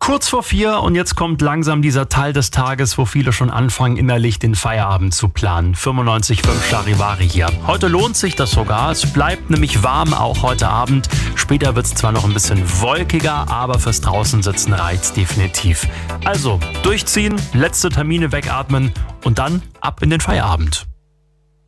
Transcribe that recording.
Kurz vor 4 und jetzt kommt langsam dieser Teil des Tages, wo viele schon anfangen, innerlich den Feierabend zu planen. 95.5 Charivari hier. Heute lohnt sich das sogar. Es bleibt nämlich warm, auch heute Abend. Später wird es zwar noch ein bisschen wolkiger, aber fürs Draußensitzen reicht's definitiv. Also durchziehen, letzte Termine wegatmen und dann ab in den Feierabend.